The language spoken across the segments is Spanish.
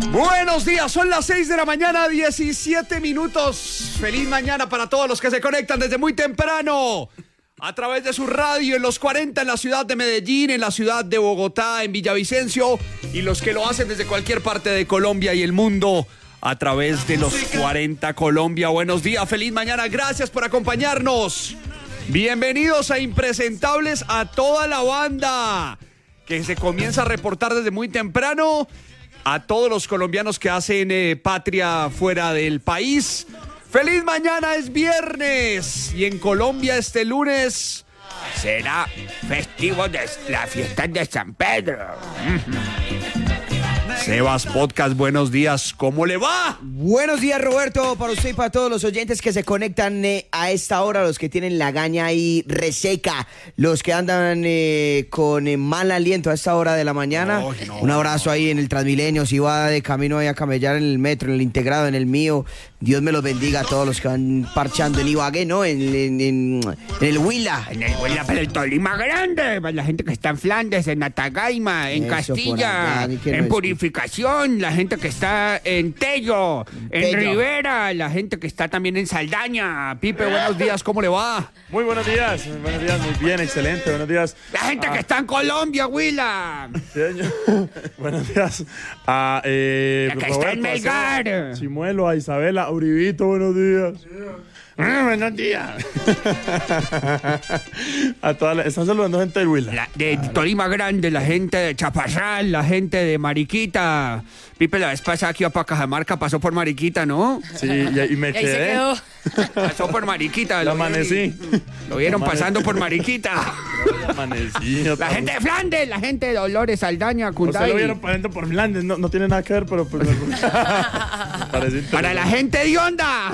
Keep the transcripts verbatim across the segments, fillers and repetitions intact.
Buenos días, son las seis de la mañana, diecisiete minutos. Feliz mañana para todos los que se conectan desde muy temprano a través de su radio en los cuarenta en la ciudad de Medellín, en la ciudad de Bogotá, en Villavicencio, y los que lo hacen desde cualquier parte de Colombia y el mundo a través de los cuarenta Colombia. Buenos días, feliz mañana, gracias por acompañarnos. Bienvenidos a Impresentables, a toda la banda que se comienza a reportar desde muy temprano, a todos los colombianos que hacen eh, patria fuera del país. ¡Feliz mañana! Es viernes y en Colombia este lunes será festivo de la fiesta de San Pedro. Sebas Podcast, buenos días, ¿cómo le va? Buenos días, Roberto, para usted y para todos los oyentes que se conectan eh, a esta hora, los que tienen la gaña ahí reseca, los que andan eh, con eh, mal aliento a esta hora de la mañana. Oh, no, Un abrazo no. ahí en el Transmilenio, si va de camino ahí a camellar en el metro, en el integrado, en el mío. Dios me los bendiga a todos los que van parchando en Ibagué, ¿no? En, en, en, en el Huila. En el Huila, pero el Tolima grande, para la gente que está en Flandes, en Atagaima, en Eso, Castilla, allá, en Purificación, la gente que está en Tello, en Tello. Rivera, la gente que está también en Saldaña. Pipe, buenos días, ¿cómo le va? Muy buenos días, buenos días, muy bien, excelente, buenos días. La gente ah. que está en Colombia, Huila. Sí, buenos días a eh, la que Roberto, está en Melgar. A Chimuelo, a Isabela, a Uribito, buenos días. Ah, buenos días. A toda la, están saludando gente del Huila. La, de claro. Tolima Grande, la gente de Chaparral, la gente de Mariquita. Pipe, la vez pasada que iba para Cajamarca pasó por Mariquita, ¿no? Sí, y, y me y quedé. Se quedó. Pasó por Mariquita. Lo amanecí. Lo vieron amanecí. pasando por Mariquita. Amanecí. La gente de Flandes, la gente de Dolores, Saldaña, Cunday. No se lo vieron pasando por Flandes, no, no tiene nada que ver, pero pues... Para la gente de Honda.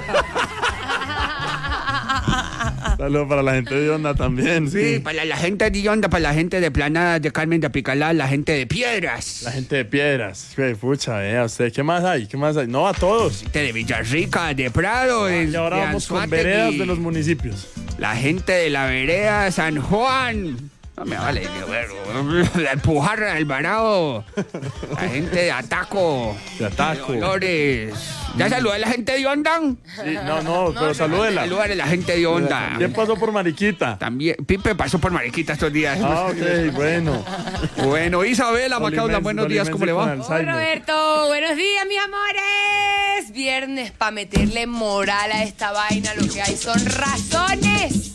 Saludos para la gente de Honda también. Sí, sí, para la gente de Honda, para la gente de Planadas, de Carmen de Apicalá, la gente de Piedras. La gente de Piedras. Pucha, vea usted, ¿qué más hay? ¿Qué más hay? No, a todos. La gente de Villarrica, de Prado, de, y ahora de vamos Anzuategui, con veredas de los municipios. La gente de la vereda San Juan. No me vale, la Empujar Alvarado, la gente de Ataco, de Ataco, de Dolores. ¿Ya saludé a la gente de Honda? Sí, no, no, no, pero salúdela. Saludar a la gente de Honda. ¿Quién pasó por Mariquita? También, Pipe pasó por Mariquita estos días. Ah, ok, bueno. Bueno, Isabela Macaula, buenos días, ¿cómo le va? Hola, Roberto, buenos días, mis amores. Viernes para meterle moral a esta vaina, lo que hay son razones.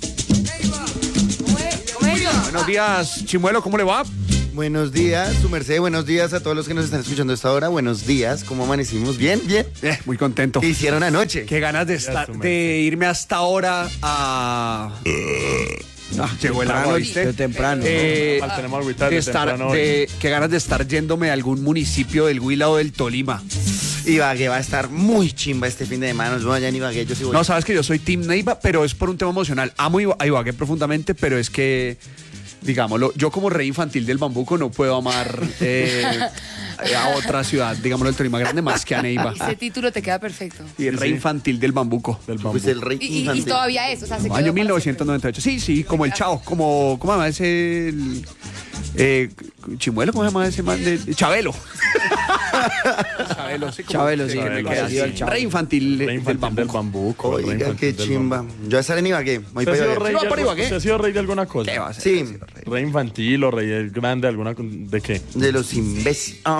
Buenos días, Chimuelo, ¿cómo le va? Buenos días, su merced, buenos días a todos los que nos están escuchando a esta hora. Buenos días, ¿cómo amanecimos? ¿Bien? ¿Bien? Eh, muy contento. ¿Qué hicieron anoche? Qué ganas de, estar, de irme hasta ahora a... Ah, llegó el agua, ¿viste? temprano. Eh, ¿no? Tenemos agüita de de estar, temprano de, qué ganas de estar yéndome a algún municipio del Huila o del Tolima. Ibagué va a estar muy chimba este fin de semana. Nos vamos allá en Ibagué, yo sí voy. No, sabes que yo soy Team Neiva, pero es por un tema emocional. Amo a Ibagué profundamente, pero es que... Digámoslo, yo como rey infantil del Bambuco no puedo amar eh, a otra ciudad, digámoslo, el Tolima Grande más que a Neiva. Ese título te queda perfecto. Y el sí, rey sí. infantil del Bambuco. Del Bambuco. Pues el rey y, infantil. y, y todavía es, o sea, se quedó Año mil novecientos noventa y ocho. Sí, sí, como el Chao, como, ¿cómo se llama ese? El, eh, Chimuelo, ¿cómo se llama ese man? De, Chabelo. Chabelo, sí. Chabelo, sí. Chabelo, Chabelo, sí. sí. Rey infantil, Rey infantil del Bambuco. Oiga, qué chimba. Yo voy a estar en Ibagué. Voy ¿Usted ha sido para rey Ibagué. de para algo- Ibagué? ¿Usted ha sido rey de alguna cosa? ¿Qué va a ser? Sí. Rey? ¿Rey infantil o rey grande? alguna ¿De qué? De los imbéciles. Ah,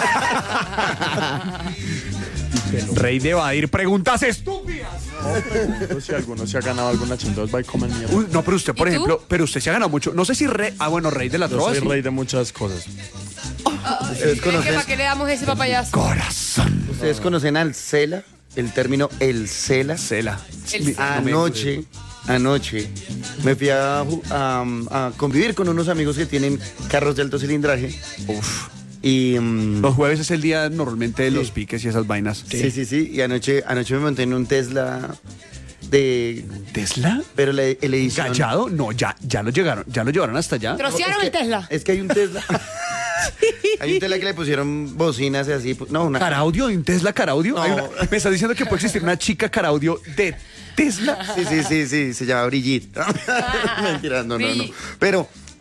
Rey de evadir preguntas estúpidas. No, si alguno se ha ganado alguna chingada, va y comen mierda. Uy, no, pero usted, por ¿Y tú? ejemplo, pero usted se ha ganado mucho. No sé si rey. Ah, bueno, rey de la Yo trova. soy sí. rey de muchas cosas. ¿Ustedes conocen, ¿Para qué le damos ese papayazo? Corazón. ¿Ustedes conocen al Cela? El término el Cela. Cela. El Mi- Cela. no me- Anoche, anoche, me fui a, ju- a- a convivir con unos amigos que tienen carros de alto cilindraje. Uf. Y... mm, Los jueves es el día normalmente de los piques y esas vainas. sí, sí, sí. Y anoche, anoche me monté en un Tesla de... ¿Tesla? Pero la, el edición... ¿Gallado? No, ya, ya lo llegaron, ya lo llevaron hasta allá. ¿Trocearon es el que- Tesla? Es que hay un Tesla... hay un Tesla que le pusieron bocinas y así. pu- No, una... ¿Caraudio? ¿Un Tesla Caraudio? No. Hay una- ¿Me estás diciendo que puede existir una chica Caraudio de Tesla? Sí, sí, sí, sí. Se llama Brigitte. Mentira, no, no, no. Brigitte. Pero...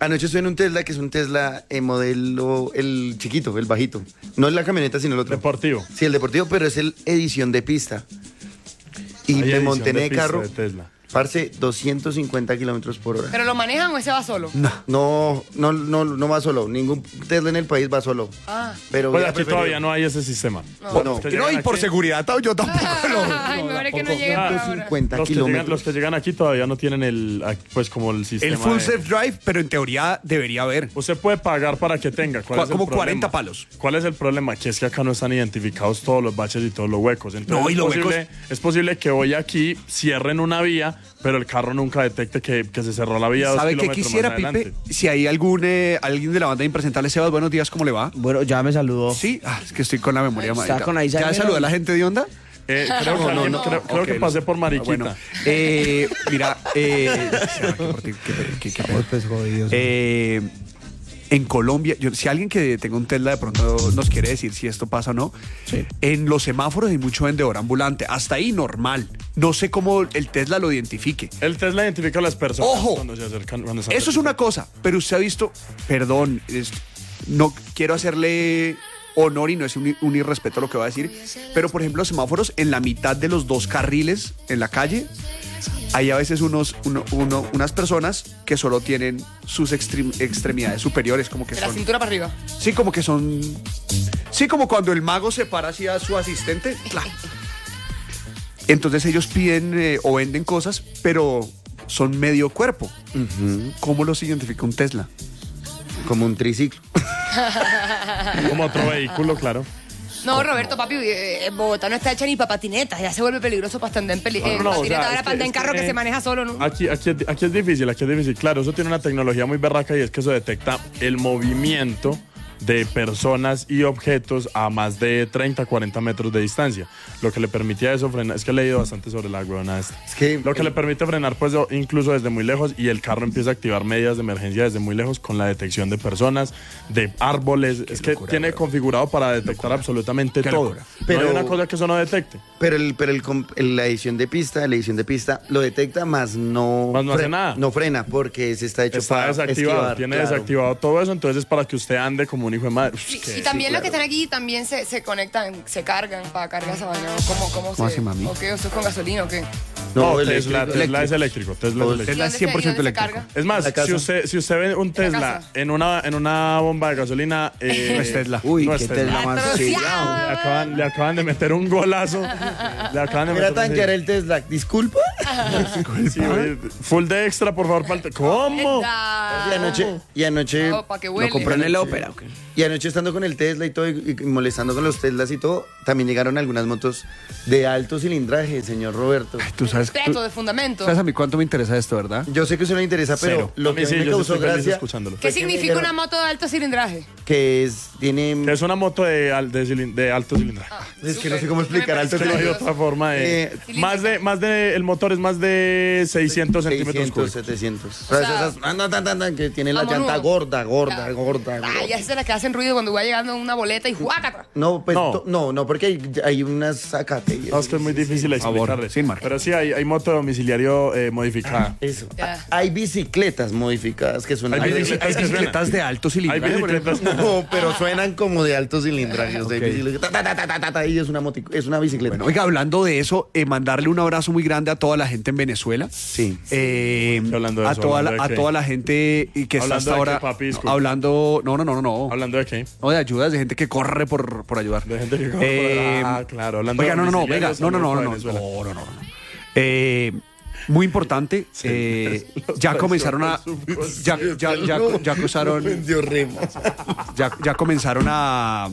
Anoche estuve en un Tesla, que es un Tesla eh, modelo, el chiquito, el bajito. No es la camioneta, sino el otro. Deportivo. Sí, el deportivo, pero es el edición de pista. Y Hay me edición monté en de el pista carro. de Tesla. Parce, doscientos cincuenta kilómetros por hora. ¿Pero lo manejan o ese va solo? No, no, no, no, no va solo. Ningún Tesla en el país va solo. Ah. Pero Pues hubiera aquí preferido- todavía no hay ese sistema. No. No, que No, y llegan por aquí- seguridad yo tampoco lo... Ay, mejor es que no lleguen por ahora. cincuenta Los que, llegan, kilómetros. los que llegan aquí todavía no tienen el, pues como el sistema. El full de- self drive, pero en teoría debería haber. Usted puede pagar para que tenga. ¿Cuál Cu- es el como problema? cuarenta palos. ¿Cuál es el problema? Que es que acá no están identificados todos los baches y todos los huecos. Entonces No, y es, los posible, es posible que hoy aquí cierren una vía, pero el carro nunca detecte que, que se cerró la vía dos ¿Sabe qué kilómetros quisiera, más Pipe? adelante. Si hay algún eh, alguien de la banda de Impresentables, Sebas, buenos días, ¿cómo le va? Bueno, ya me saludó. Sí, ah, es que estoy con la memoria Está malita. con Alzheimer, ¿Ya saludó a la gente de Onda? Eh, creo que, No, alguien- no, creo, creo Ok, que pasé por Mariquita. Bueno, eh, mira, eh, qué por ti, qué- qué- qué- qué- Pues jodido. Eh, en Colombia, yo- si alguien que tenga un Tesla de pronto nos quiere decir si esto pasa o no, Sí. en los semáforos hay mucho vendedor ambulante, hasta ahí normal. No sé cómo el Tesla lo identifique. El Tesla identifica a las personas ¡Ojo! cuando se acercan. Cuando se Eso es una cosa, pero usted ha visto, perdón, es- no quiero hacerle honor y no es un, un irrespeto lo que va a decir, pero por ejemplo los semáforos en la mitad de los dos carriles en la calle, hay a veces unos, uno- uno- unas personas que solo tienen sus extrem- extremidades superiores, como que De la son... cintura para arriba. Sí, como que son... Sí, como cuando el mago se para hacia su asistente. ¡Cla! Entonces ellos piden eh, o venden cosas, pero son medio cuerpo. ¿Cómo los identifica un Tesla? Como un triciclo. Como otro vehículo, claro. No, Roberto, papi, eh, Bogotá no está hecha ni para patinetas. Ya se vuelve peligroso para andar en, peli No, en no, no, o patineta. sea, Ahora es para andar que- en carro es que que- se maneja solo, ¿no? Aquí, aquí, aquí es difícil, aquí es difícil. Claro, eso tiene una tecnología muy berraca y es que eso detecta el movimiento de personas y objetos a más de treinta, cuarenta metros de distancia. Lo que le permitía eso frenar, es que he leído bastante sobre la huevona esta. Es que Lo que le permite frenar pues o- incluso desde muy lejos y el carro empieza a activar medidas de emergencia desde muy lejos con la detección de personas, de árboles. Es que tiene configurado para detectar absolutamente Qué todo. locura. Pero Pero- no hay una cosa que eso no detecte. Pero el, pero el, com- el- la edición de pista, la edición de pista lo detecta, más no, Más no hace nada. No frena, porque se está hecho Está para desactivado, esquivar, tiene claro. desactivado todo eso, entonces es para que usted ande como un hijo de madre. Uf, Sí, qué- y también sí, los que claro. están aquí también se, se conectan, se cargan para cargar esa vaina. ¿Cómo, cómo, ¿Cómo se, hace, mami? ¿O qué? ¿O eso es con gasolina o qué? No, No, Tesla, eléctrico, Tesla es eléctrico. Tesla es Todo- eléctrico. Tesla es ¿Y dónde se- cien por ciento y dónde se eléctrico. carga? Es más, La casa. si usted, si usted ve un la Tesla casa. en una, en una bomba de gasolina, eh, No es Tesla. Uy, no qué es Tesla Tesla. más Atrociado. sellado. Le acaban, le acaban de meter un golazo. Le acaban de Mira meter tanquear el Tesla, disculpa. Sí, güey, full de extra, por favor. Falta. ¿Cómo? Esta- Y anoche, y anoche, No, pa' que Lo huele. compró en el ópera, ¿o qué? y anoche estando con el Tesla y todo, y, y molestando con los Teslas y todo, también llegaron algunas motos de alto cilindraje, señor Roberto. Tú sabes, tú- Respeto de fundamento. ¿sabes a mí cuánto me interesa esto, verdad? Yo sé que eso no le interesa, pero Cero. lo A mí que a sí, mí me yo causó estoy feliz gracia, escuchándolo. ¿Qué fue que me significa dijeron una moto de alto cilindraje? que es, tiene, Que es una moto de, al- de, cilin- de alto cilindraje. es que no sé Súper. cómo explicar, Me alto Que no hay parece otra forma de. Eh, más de, más de. El motor es más de seiscientos centímetros seiscientos, cúbicos. setecientos. O O sea, sea, esas, ah, no, tan, tan, tan, que tiene la a llanta menudo. gorda, gorda, Claro. gorda, gorda. Ay, esas son las que hacen ruido cuando va llegando una boleta y ¡juácata! No, pues No. to- no, no, porque hay, hay unas zacate. No, es que es muy difícil favor, explicarle. sin marca. Pero sí, hay, hay moto domiciliario eh, modificada. Eso. Ya. Hay bicicletas modificadas que suenan. Hay Hay, bicicletas hay que bicicletas de alto Hay cilindraje. por ejemplo. bicicletas. No, pero suenan como de alto cilindraje. O sea, hay Ok. bicicletas, ta, ta, ta, ta, ta, ta, y es una, moti- es una bicicleta. Bueno, oiga, hablando de eso, eh, mandarle un abrazo muy grande a toda la gente en Venezuela. Sí. Eh, Hablando de a, eso, toda la, ¿hablando de a qué? toda la gente y que está ¿Hablando hasta de ahora qué, papi? Disculpe. hablando, no, no, no, no, no, ¿Hablando de qué? no de ayudas, de gente que corre por, por ayudar. De gente que corre por- Eh, Ah, claro, hablando oiga, de no, no, no, venga, domiciliarios, no, no, no, no, saludos no, para no, Venezuela. no, no, no. Eh, muy importante, eh, ya comenzaron a, ya, ya, ya, ya cruzaron, Vendió remas. ya, ya comenzaron a,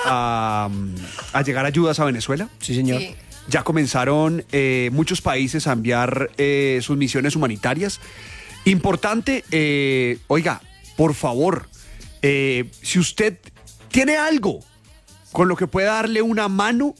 a, a llegar ayudas a Venezuela. Sí, señor. Sí. Ya comenzaron eh, muchos países a enviar eh, sus misiones humanitarias. Importante, eh, oiga, por favor, eh, si usted tiene algo con lo que pueda darle una mano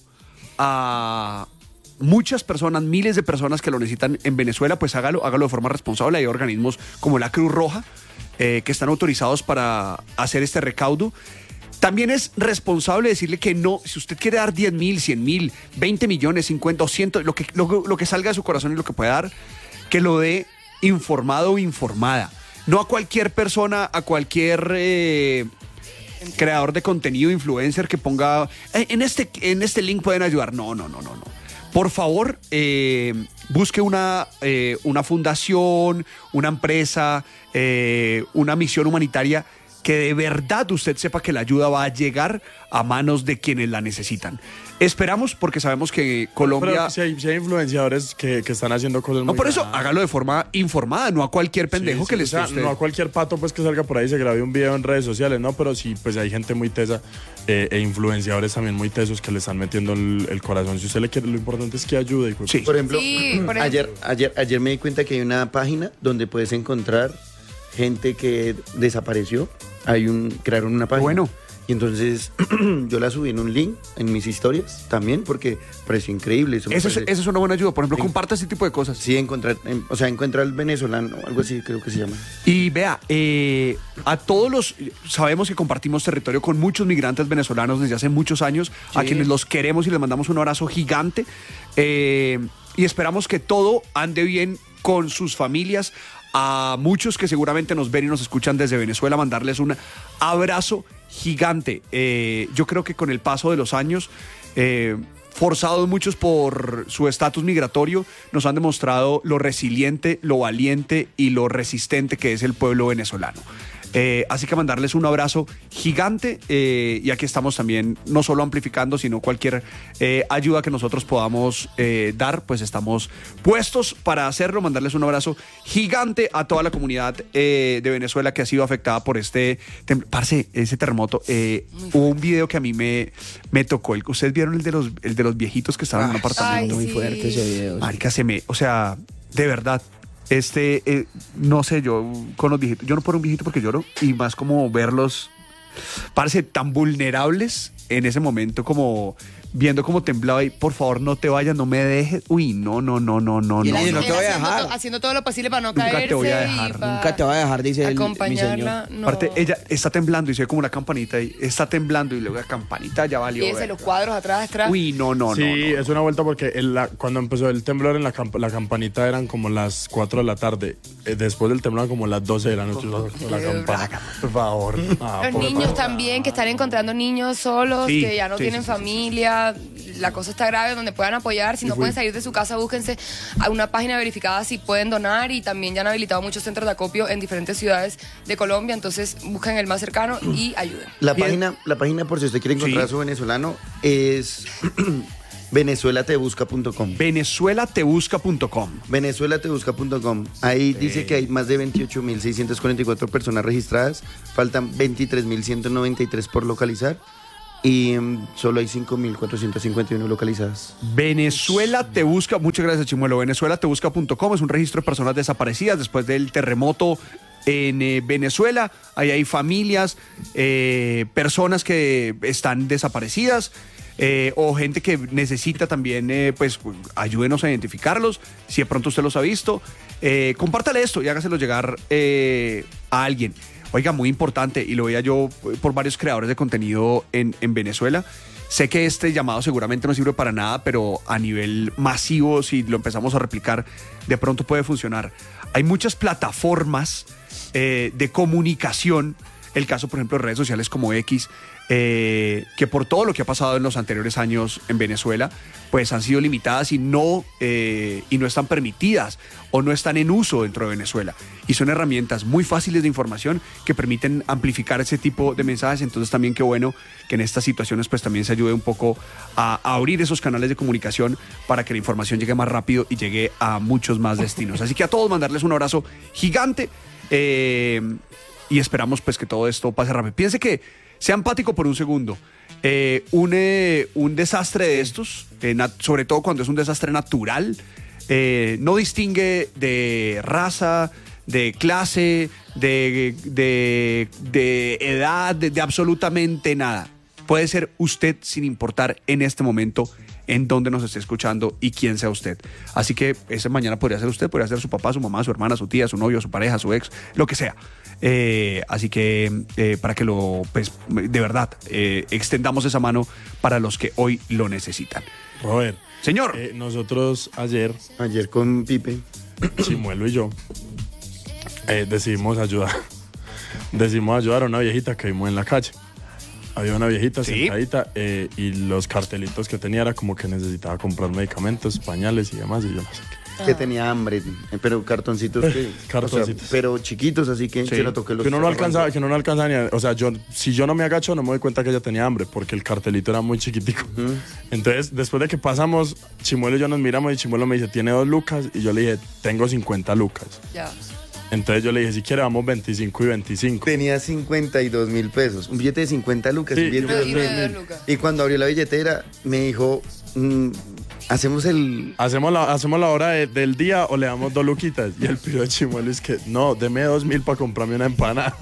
a muchas personas, miles de personas que lo necesitan en Venezuela, pues hágalo, hágalo de forma responsable. Hay organismos como la Cruz Roja eh, que están autorizados para hacer este recaudo. También es responsable decirle que no, si usted quiere dar diez mil, cien mil, veinte millones, cincuenta o cien, lo que, lo, lo que salga de su corazón y lo que pueda dar, que lo dé informado o informada. no a cualquier persona, a cualquier eh, creador de contenido, influencer que ponga, eh, en, este, en este link pueden ayudar. No, no, no, no, no. Por favor, eh, busque una, eh, una fundación, una empresa, eh, una misión humanitaria que de verdad usted sepa que la ayuda va a llegar a manos de quienes la necesitan. Esperamos, porque sabemos que Colombia... Pero si hay, si hay influenciadores que, que están haciendo cosas muy... No, por eso, grandes. hágalo de forma informada, no a cualquier pendejo Sí, sí, que le o sea, esté usted... no a cualquier pato pues que salga por ahí y se grabe un video en redes sociales, ¿no? Pero sí, pues hay gente muy tesa eh, e influenciadores también muy tesos que le están metiendo el, el corazón. Si usted le quiere, lo importante es que ayude. Y, pues, Sí. Por ejemplo, Sí, por ejemplo. Ayer, ayer, ayer me di cuenta que hay una página donde puedes encontrar gente que desapareció. Hay un, crearon una página. Bueno. Y entonces yo la subí en un link en mis historias también porque pareció increíble. Eso, me Eso es, parece- eso es una buena ayuda. Por ejemplo, Sí. comparta ese tipo de cosas. Sí, encontrar, en- o sea, encuentra al venezolano, algo así creo que se llama. Y vea, eh, a todos los, sabemos que compartimos territorio con muchos migrantes venezolanos desde hace muchos años, a quienes los queremos y les mandamos un abrazo gigante, eh, y esperamos que todo ande bien con sus familias. A muchos que seguramente nos ven y nos escuchan desde Venezuela, mandarles un abrazo gigante. Eh, yo creo que con el paso de los años, eh, forzados muchos por su estatus migratorio, nos han demostrado lo resiliente, lo valiente y lo resistente que es el pueblo venezolano. Eh, así que mandarles un abrazo gigante, eh, y aquí estamos también no solo amplificando, sino cualquier eh, ayuda que nosotros podamos eh, dar, pues estamos puestos para hacerlo. Mandarles un abrazo gigante a toda la comunidad eh, de Venezuela que ha sido afectada por este tem- parce, ese terremoto. Eh, hubo un video que a mí me, me tocó. El- ¿Ustedes vieron el de los, el de los viejitos que estaban en un apartamento? Ay, Muy sí. fuerte ese video. Marica, se me, o sea, de verdad, este, eh, no sé, yo con los viejitos, yo no por un viejito porque lloro, y más como verlos, parece tan vulnerables en ese momento, como viendo cómo temblaba y por favor no te vayas, no me dejes, uy, no, no, no, no, no, Y él no, Oye, no. no te voy a haciendo, dejar. to- haciendo todo lo posible para no Nunca te caerse voy a dejar, y para Nunca te va a dejar, dice el, mi acompañarla. señor. No. Aparte, ella está temblando y se ve como una campanita y está temblando y luego la campanita ya valió. Fíjense verga. los cuadros atrás, atrás. Uy, no, no, sí, no, no. es una vuelta porque el- la- cuando empezó el temblor en la, camp- la campanita eran como las cuatro de la tarde. Eh, después del temblor como las doce de la noche. La, la campana. Por favor. Ah, Los por niños favor. también, que están encontrando niños solos, Sí, que ya no sí, tienen sí, sí, sí. familia. La cosa está grave, donde puedan apoyar. Si no pueden salir de su casa, búsquense a una página verificada si pueden donar. Y también ya han habilitado muchos centros de acopio en diferentes ciudades de Colombia. Entonces, busquen el más cercano y ayuden. La Bien. página, la página, por si usted quiere encontrar Sí. a su venezolano, es venezuela te busca punto com. venezuela te busca punto com. venezuela te busca punto com. Ahí dice que hay más de veintiocho mil seiscientas cuarenta y cuatro personas registradas. Faltan veintitrés mil ciento noventa y tres por localizar. Y mm, solo hay cinco mil cuatrocientas cincuenta y uno localizadas. Venezuela te busca, muchas gracias Chimuelo, venezuela te busca punto com es un registro de personas desaparecidas después del terremoto en eh, Venezuela. Ahí hay familias, eh, personas que están desaparecidas, eh, o gente que necesita también, eh, pues ayúdenos a identificarlos, si de pronto usted los ha visto. Eh, compártale esto y hágaselo llegar eh, a alguien. Oiga, muy importante, y lo veía yo por varios creadores de contenido en, en Venezuela. Sé que este llamado seguramente no sirve para nada, pero a nivel masivo, si lo empezamos a replicar, de pronto puede funcionar. Hay muchas plataformas eh, de comunicación, el caso, por ejemplo, de redes sociales como X, eh, que por todo lo que ha pasado en los anteriores años en Venezuela, pues han sido limitadas y no, eh, y no están permitidas o no están en uso dentro de Venezuela. Y son herramientas muy fáciles de información que permiten amplificar ese tipo de mensajes. Entonces también qué bueno que en estas situaciones pues también se ayude un poco a, a abrir esos canales de comunicación para que la información llegue más rápido y llegue a muchos más destinos. Así que a todos mandarles un abrazo gigante, eh, y esperamos pues que todo esto pase rápido. Piense que sea empático por un segundo. Eh, un, eh, un desastre de estos, eh, nat- sobre todo cuando es un desastre natural, eh, no distingue de raza, de clase, de, de, de edad, de, de absolutamente nada. Puede ser usted sin importar en este momento en dónde nos esté escuchando y quién sea usted. Así que ese mañana podría ser usted, podría ser su papá, su mamá, su hermana, su tía, su novio, su pareja, su ex, lo que sea. Eh, así que eh, para que lo, pues, de verdad, eh, extendamos esa mano para los que hoy lo necesitan. Robert. Señor. eh, nosotros ayer, Ayer con Pipe. Chimuelo y yo, eh, decidimos ayudar. Decidimos ayudar a una viejita que vimos en la calle. Había una viejita ¿Sí? sentadita eh, y los cartelitos que tenía era como que necesitaba comprar medicamentos, pañales y demás, y yo no sé qué. Que tenía hambre, pero cartoncitos que, Cartoncitos. o sea, pero chiquitos, así que Sí. se lo toqué los que uno no alcanzaba, que uno no alcanzaba ni a- o sea, yo, si yo no me agacho no me doy cuenta que ella tenía hambre, porque el cartelito era muy chiquitico. Uh-huh. Entonces, después de que pasamos, Chimuelo y yo nos miramos y Chimuelo me dice, ¿tiene dos lucas? Y yo le dije, tengo cincuenta lucas. Ya. Entonces yo le dije, si quiere vamos veinticinco y veinticinco. Tenía cincuenta y dos mil pesos, un billete de cincuenta lucas. Sí, un billete y de uno dos de mil. dos lucas. Y cuando abrió la billetera, me dijo, mm, hacemos el... Hacemos la, hacemos la hora de- del día o le damos dos luquitas. Y el piro de Chimuelo es que, no, deme dos mil para comprarme una empanada.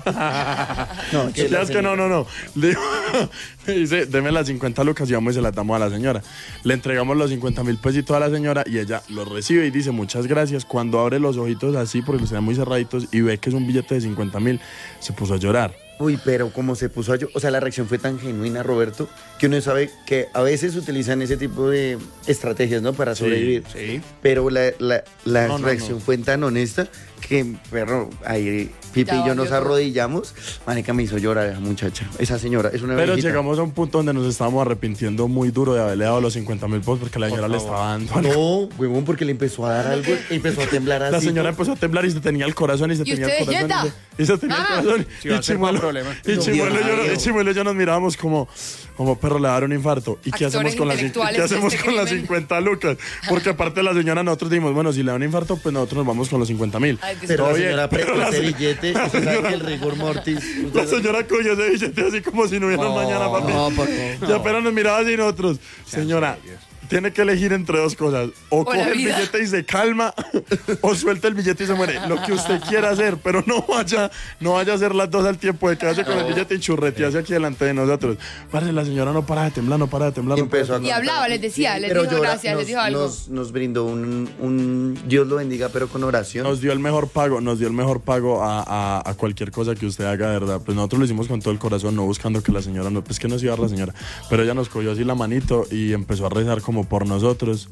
No, Ya la es que no, no, no. Le digo- me dice, deme las cincuenta lucas y vamos y se las damos a la señora. Le entregamos los cincuenta mil pesitos a la señora y ella los recibe y dice muchas gracias. Cuando abre los ojitos así, porque los tenía muy cerraditos, y ve que es un billete de cincuenta mil, se puso a llorar. Uy, pero como se puso a yo, o sea, la reacción fue tan genuina, Roberto, que uno sabe que a veces utilizan ese tipo de estrategias, ¿no? Para Sí, sobrevivir. sí. Pero la, la, la No, no, reacción no. fue tan honesta que, perro, ahí Pipi Ya y yo nos valió todo. arrodillamos. Manica, me hizo llorar esa muchacha. Esa señora es una Pero viejita. llegamos a un punto donde nos estábamos arrepintiendo muy duro de haberle dado los cincuenta mil pesos porque la señora le estaba dando algo. No, huevón, porque le empezó a dar algo, empezó a temblar así. La señora empezó a temblar y se tenía el corazón y se ¿Y tenía usted, el corazón. Yeta? Y se, y se tenía Ah. el corazón. Sí, va y a ser Chimuelo, más problema. y No, Chimuelo y yo, Dios. y Chimuelo y yo nos mirábamos como, como perro le va a dar un infarto. ¿Y qué Actores hacemos con las, ¿qué intelectuales de hacemos este con las crimen. cincuenta lucas? Porque aparte de la señora nosotros dijimos, bueno, si le da un infarto, pues nosotros nos vamos con los cincuenta mil. Ay, Dios Pero Todo la bien, señora pero prestó la ese se- billete, usted sabe que el rigor mortis. La señora cogió ese billete así como si no hubiera un mañana, papi. no, por favor. Y apenas nos miraba así nosotros. Señora, tiene que elegir entre dos cosas. O, O coge la el vida. billete y se calma, o suelta el billete y se muere. Lo que usted quiera hacer, pero no vaya, no vaya a hacer las dos al tiempo de quedarse con el billete y churretearse aquí delante de nosotros. Parce, la señora no para de temblar, no para de temblar. Y no para de empezó a temblar. Y hablaba, les decía, les Pero dijo llora- gracias, nos, les dijo algo. Nos, nos brindó un, un Dios lo bendiga, pero con oración. Nos dio el mejor pago, nos dio el mejor pago a, a, a cualquier cosa que usted haga, de verdad. Pues nosotros lo hicimos con todo el corazón, no buscando que la señora, no, pues que nos iba a dar la señora. Pero ella nos cogió así la manito y empezó a rezar como por nosotros.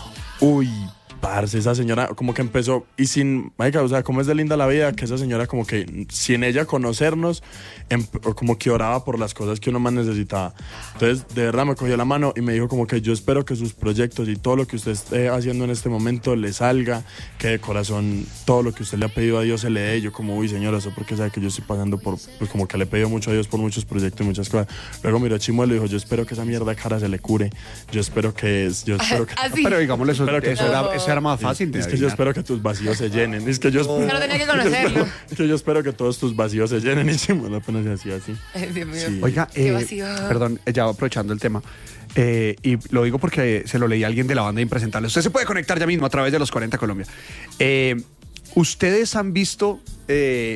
Uy, parce, esa señora como que empezó, y sin, marica, o sea, como es de linda la vida, que esa señora como que, sin ella conocernos, em- como que oraba por las cosas que uno más necesitaba. Entonces, de verdad me cogió la mano y me dijo como que yo espero que sus proyectos y todo lo que usted esté haciendo en este momento le salga, que de corazón todo lo que usted le ha pedido a Dios se le dé. Y yo como, uy, señora, eso porque sabe que yo estoy pasando por, pues como que le he pedido mucho a Dios por muchos proyectos y muchas cosas. Luego miró a Chimuelo y dijo, yo espero que esa mierda de cara se le cure. Yo espero que, es- yo espero que... Así. Pero digámosle, eso, Espero que eso, era, eso era más fácil de Es que yo adivinar. espero que tus vacíos se llenen. Es que yo espero, Pero tenía que conocerlo. que yo espero que todos tus vacíos se llenen. Y Chimuelo apenas se hacía así. Ay, Dios mío. Sí. Oiga, Qué eh, vacío. perdón, eh, ya aprovechando el tema. eh, y lo digo porque se lo leí a alguien de la banda de Impresentables. Usted se puede conectar ya mismo a través de los cuarenta Colombia. Eh, Ustedes han visto, eh,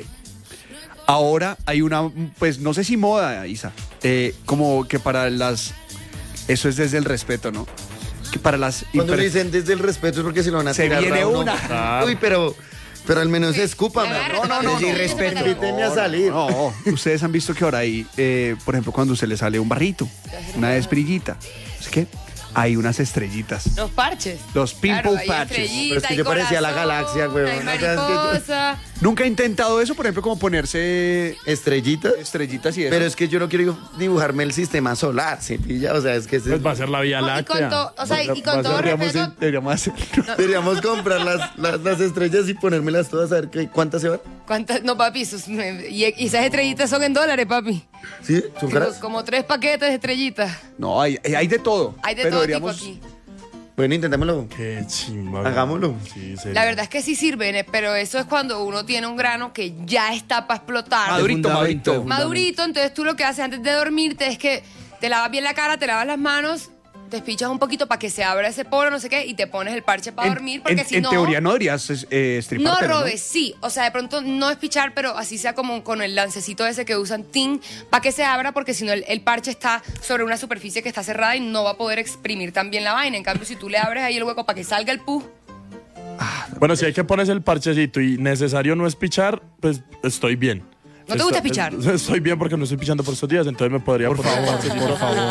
ahora hay una, pues no sé si moda, Isa, eh, como que para las, eso es desde el respeto, ¿no? Que para las Cuando impre- le dicen desde el respeto es porque se lo van a Se tirar viene a uno. una. Uy, pero, pero al menos escúpame. Agárrate, No, no, no. papi, no. irrespeto. Invíteme a salir. No, ustedes han visto que ahora hay, eh, por ejemplo, cuando se le sale un barrito, una desbrillita, ¿es que? Hay unas estrellitas. Los parches. Los pimple Claro, hay patches. estrellita, Pero es que hay yo parecía la corazón, galaxia, güey. Hay O sea, es que yo- mariposa. Nunca he intentado eso, por ejemplo, como ponerse Estrellita. estrellitas y eso. Pero es que yo no quiero dibujarme el sistema solar, ¿sí pilla? O sea, es que ese- Pues va a ser la Vía No, y Láctea. con to- o sea, y Va- con va a todo ser- deberíamos, respeto- deberíamos hacer- deberíamos comprar las, las, las estrellas y ponérmelas todas a ver qué, cuántas se van. ¿Cuántas? No, papi, esos- me- y, y esas estrellitas son en dólares, papi. ¿Sí? ¿Son Como, caras? como tres paquetes de estrellitas. No, hay, hay de todo. Hay de pero todo deberíamos- tipo aquí. Bueno, intentémoslo. Qué chimba. Hagámoslo. Sí, sería. La verdad es que sí sirven, eh, pero eso es cuando uno tiene un grano que ya está para explotar. Madurito, fundamento. madurito. Madurito, entonces tú lo que haces antes de dormirte es que te lavas bien la cara, te lavas las manos, te espichas un poquito para que se abra ese poro, no sé qué, y te pones el parche para En- dormir, porque en, si en no... teoría no deberías eh, No estripártelo, robes, sí. O sea, de pronto no espichar, pero así sea como con el lancecito ese que usan tin para que se abra, porque si no el, el parche está sobre una superficie que está cerrada y no va a poder exprimir tan bien la vaina. En cambio, si tú le abres ahí el hueco para que salga el pus, Bueno, si hay que ponerse el parchecito y necesario no es pichar, pues estoy bien. ¿No te gusta pichar? Estoy bien porque no estoy pichando por estos días, entonces me podría... Por favor, por favor.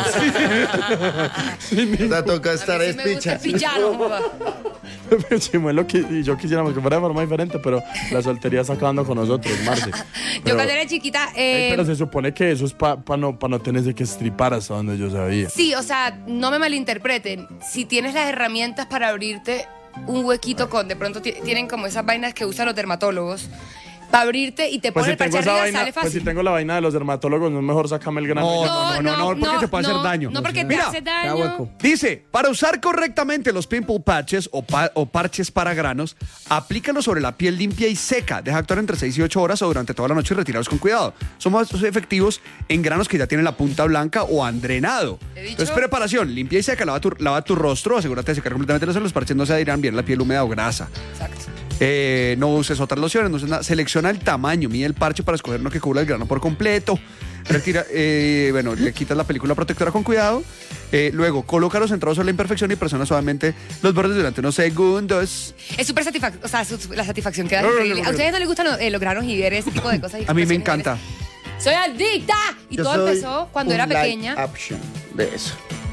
Te toca estar A mí es sí me gusta picha. pichar, no joda. Chimuelo, y yo quisiéramos que fuera de forma diferente, pero la soltería está acabando con nosotros, Marce. Yo Pero- cuando era chiquita... Ey, eh, pero se supone que eso es para pa no, pa no tenerse que estripar hasta donde yo sabía. Sí, o sea, no me malinterpreten. Si tienes las herramientas para abrirte un huequito con, de pronto ti- tienen como esas vainas que usan los dermatólogos, para abrirte y te Pues pones si, el parche tengo esa arriba, vaina, sale pues fácil. si tengo la vaina de los dermatólogos, no es mejor sacarme el grano. No, no, no, no, porque te puede hacer daño. No, porque te Mira, hace da daño. hueco. Dice, para usar correctamente los pimple patches o, pa- o parches para granos, aplícalos sobre la piel limpia y seca. Deja actuar entre seis y ocho horas o durante toda la noche y retíralos con cuidado. Son más efectivos en granos que ya tienen la punta blanca o han drenado. He dicho- Entonces, preparación, limpia y seca, lava tu, lava tu rostro, asegúrate de secar completamente los, los parches, no se adhieran bien la piel húmeda o grasa. Exacto. Eh, no uses otras lociones, no uses nada. Selecciona el tamaño, mide el parche para escoger uno que cubra el grano por completo. Retira, eh, bueno, le quitas la película protectora con cuidado. Eh, luego, colócalos centrados sobre la imperfección y presiona suavemente los bordes durante unos segundos. Es súper satisfactorio, o sea, su- la satisfacción que da es increíble. ¿A ustedes no les gustan los, eh, los granos y ver ese tipo de cosas? y A mí me expresiones? encanta. ¡Soy adicta! Y Yo todo soy empezó cuando un era light pequeña. option de eso.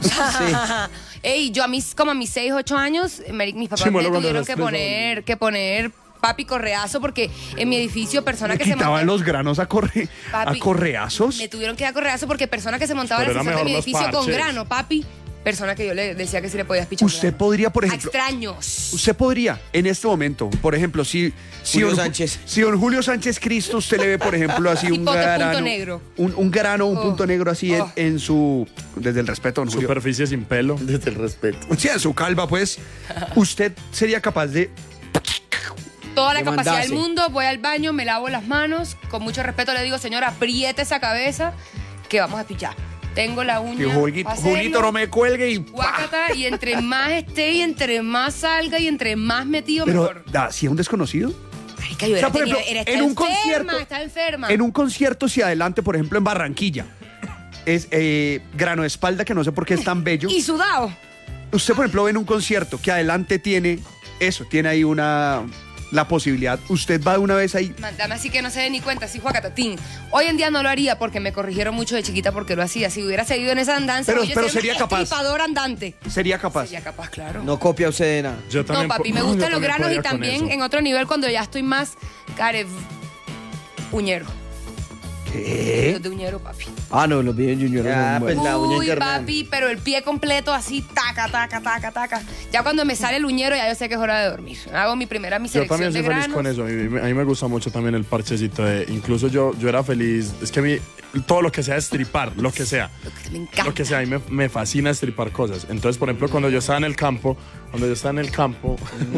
Ey, yo a mis, como a mis seis, ocho años, me- mis papás Sí, bueno, me cuando tuvieron eras que tres, poner, que poner papi correazo porque en mi edificio personas ¿Le que se quitaban montaban... los granos a, corre, Papi, a correazos? Me tuvieron que dar correazo porque personas que se montaban en Pero el era ascensor de mi mejor los edificio con parches. grano, papi. Persona que yo le decía que sí le podías pichar. Usted podría, por ejemplo... Extraños. Usted podría, en este momento, por ejemplo, si, si, Julio don, Sánchez. si don Julio Sánchez Cristo, usted le ve, por ejemplo, así un Hipote punto grano, negro. Un, un grano, un Oh. punto negro así en- Oh. en, su, desde el respeto, don Julio. Superficie sin pelo. Desde el respeto. Sí, en su calva, pues, usted sería capaz de... Toda la De capacidad mandarse. del mundo, voy al baño, me lavo las manos, con mucho respeto le digo, señora, apriete esa cabeza que vamos a pichar. Tengo la uña. Que Julito, pa' hacerlo, Julito no me cuelgue y... ¡pah! guácata, y entre más esté y entre más salga y entre más metido, Pero, mejor. da, si es un desconocido... Marica, yo O sea, era, por tenía- ejemplo, era- está en un enferma, concierto- está enferma. En un concierto, si adelante, por ejemplo, en Barranquilla, es eh, grano de espalda, que no sé por qué es tan bello. Y sudado. Usted, por ejemplo, ve en un concierto que adelante tiene eso, tiene ahí una... la posibilidad. Usted va de una vez ahí... Dame así que no se dé ni cuenta, así Juacatatín. Hoy en día no lo haría porque me corrigieron mucho de chiquita porque lo hacía. Si hubiera seguido en esa andanza, Pero- hoy yo pero sería sería un capaz. estripador andante. Sería capaz. Sería capaz, claro. No copia usted de nada. Yo No, también papi, po- me yo gustan los también granos y podría con también eso. en otro nivel cuando ya estoy más care uñero. ¿Qué? Los de uñero, papi. Ah, no, los videos Junior Ya, son pues, buenos. la uña Uy, interna. papi, pero el pie completo así, taca, taca, taca, taca. Ya cuando me sale el uñero, ya yo sé que es hora de dormir. Hago mi primera, mi Yo selección también de soy feliz granos. con eso. A mí, a mí me gusta mucho también el parchecito de. Incluso yo, yo era feliz. Es que a mí, todo lo que sea estripar, lo que sea. Me encanta. Lo que sea, a mí me, me fascina estripar cosas. Entonces, por ejemplo, cuando yo estaba en el campo, cuando yo estaba en el campo,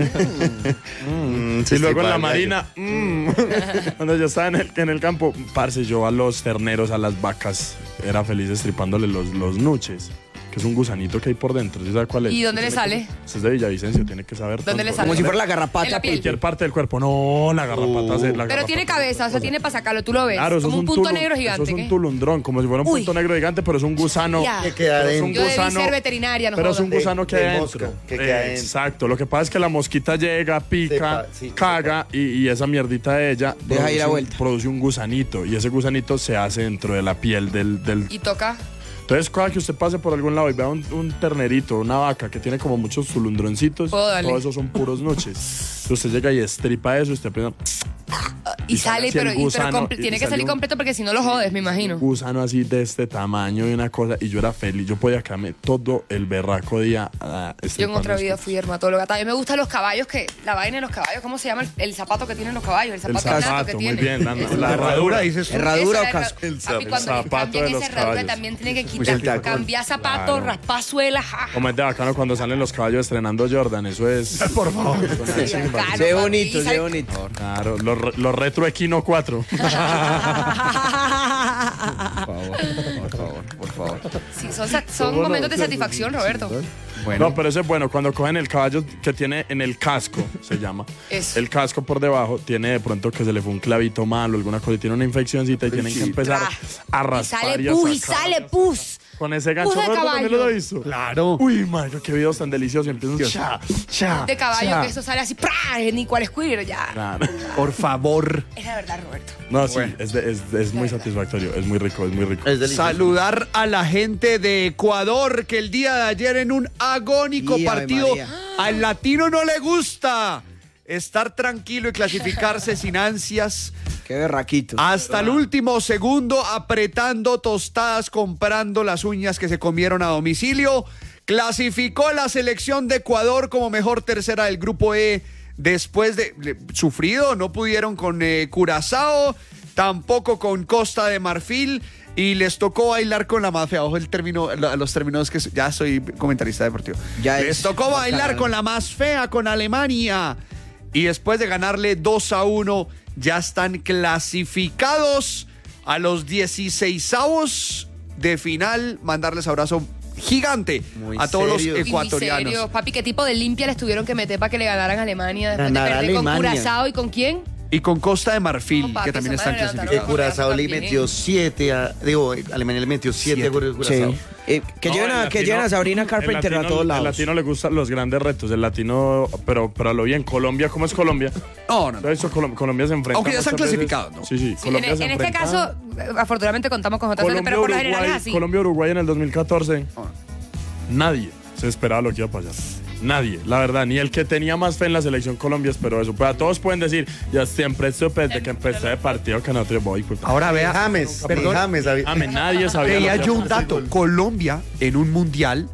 Mm, y se luego en la estripa el marina, mm, cuando yo estaba en el, en el campo, parce, yo a los terneros, a las vacas, era feliz estripándole los, los nuches, que es un gusanito que hay por dentro. ¿Sí sabe cuál es? ¿Y dónde le Tiene sale? que- Ese es de Villavicencio, tiene que saber. ¿Dónde le todo. sale? Como si fuera la En garrapata. la piel. Cualquier parte del cuerpo. No, la garrapata. se- la Pero garrapata tiene se- cabeza, o sea, tiene para sacarlo, tú lo ves. Claro, eso como es un punto tulu- negro gigante. Eso es un ¿qué? tulundrón, como si fuera un Uy. punto negro gigante, pero es un gusano. Ya. Que queda pero es adentro. un Yo debí gusano. ser veterinaria, no Pero es un jodas. gusano que De hay mosca, adentro. que queda adentro. Exacto. Lo que pasa es que la mosquita llega, pica, Sepa, sí, caga y, y esa mierdita de ella Deja ir a un- vuelta. produce un gusanito y ese gusanito se hace dentro de la piel del, del Y toca. Entonces, cada que usted pase por algún lado y vea un, un ternerito, una vaca que tiene como muchos zulundroncitos, Puedo darle. todos esos son puros nuches. Entonces, usted llega y estripa eso, usted aprieta Y, Y sale, sale así pero, el y- pero gusano, comple- y tiene que sale salir un- completo porque si no lo jodes, me imagino. un gusano así de este tamaño y una cosa. Y yo era feliz, yo podía quedarme todo el berraco día a Yo en estripar otra los vida cosas. fui dermatóloga. También me gustan los caballos, que la vaina de los caballos, ¿cómo se llama? El, el zapato que tienen los caballos, el El zapato, nato zapato, que muy tienen. bien. La, la La herradura, dices tú. Herradura Esa o era- casco. El papi, zap- cuando el zapato cambian de los esa herradura caballos. también tiene que el quitar, tacón. cambiar zapatos, Claro. raspar suelas. ja. Como es de bacano cuando salen los caballos estrenando Jordan, eso es. Por favor. Sí, bacano, Se ve papi. bonito, Y se sale- ve bonito. Claro, los, re- los retro Equino cuatro. Por favor, por favor, por favor. Sí, son, sa- son momentos de satisfacción, Roberto. Bueno. No, pero eso es bueno. Cuando cogen el caballo que tiene en el casco, se llama. Eso. El casco por debajo tiene de pronto que se le fue un clavito malo, alguna cosa, y tiene una infeccióncita y tienen que empezar Tra. a Y raspar sale y a pus, y sacar. sale pus. Con ese gancho, Pus de Roberto también lo caballo. hizo. Claro. Uy, man, qué videos tan deliciosos. Empiezan cha, cha, De caballo, cha. que eso sale así, ¡prá! Ni cuál squeer, ya. Claro. Por favor. Es la verdad, Roberto. No, sí, es, de- es, es muy satisfactorio. Es muy rico, es muy rico. Es delicioso. Saludar a la gente de Ecuador que el día de ayer en un agónico Y Ave partido María. al latino no le gusta estar tranquilo y clasificarse sin ansias. Qué berraquito. Hasta el último segundo apretando tostadas, comprando las uñas que se comieron a domicilio. Clasificó la selección de Ecuador como mejor tercera del grupo E después de, de- sufrido. No pudieron con eh, Curazao, tampoco con Costa de Marfil. Y les tocó bailar con la más fea. Ojo el término, la- los términos que ya soy comentarista deportivo. Ya les es tocó bailar bacano. con la más fea, con Alemania. Y después de ganarle dos a uno, ya están clasificados a los dieciseisavos de final. Mandarles abrazo gigante Muy a todos serio. los Y muy ecuatorianos. serio. Papi, ¿qué tipo de limpia les tuvieron que meter para que le ganaran a Alemania después Ganar de a perder con Alemania. Curazao y con quién? Y con Costa de Marfil, No, papi, que también esa están madre levantaron Que clasificados. Curazao le También. metió siete a. Digo, Alemania le metió siete a Siete. Curazao. Sí. Eh, que No, lleven el a, que latino- lleven a Sabrina el Carpenter latino- a todos lados. El latino le gustan los grandes retos. El latino, pero, pero a lo bien. Colombia, ¿cómo es Colombia? No, no, no. Eso, Colom- Colombia se enfrenta. Aunque ya están muchas veces- clasificados, ¿no? Sí, sí. Sí, en, Colombia se en este enfrenta- caso, eh, afortunadamente contamos con otra suerte, Colombia, pero por lo general es Uruguay, así. Colombia, Uruguay en el dos mil catorce. Ah. Nadie se esperaba lo que iba a pasar. Nadie, la verdad, ni el que tenía más fe en la selección Colombia esperó eso. Pero todos pueden decir, yo siempre supe desde que empecé el partido que no te voy. Pues. Ahora vea, James, Perdón. James. había- Ame, nadie sabía. lo veía que yo iba a un pasar. dato. Colombia en un mundial